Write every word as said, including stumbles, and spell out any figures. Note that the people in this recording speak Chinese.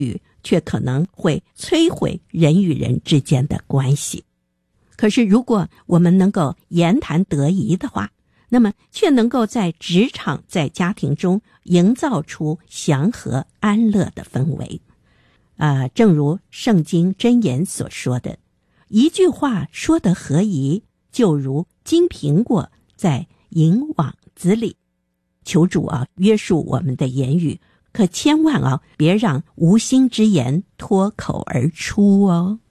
语却可能会摧毁人与人之间的关系。可是如果我们能够言谈得宜的话，那么却能够在职场在家庭中营造出祥和安乐的氛围。啊，正如圣经箴言所说的，一句话说得合宜，就如金苹果在银网子里。求主啊，约束我们的言语，可千万啊，别让无心之言脱口而出哦。